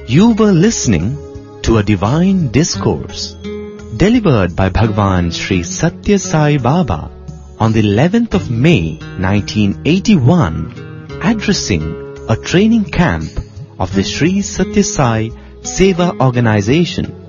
You were listening to a divine discourse delivered by Bhagwan Sri Satya Sai Baba on the 11th of May 1981, addressing a training camp of the Sri Satya Sai Seva Organization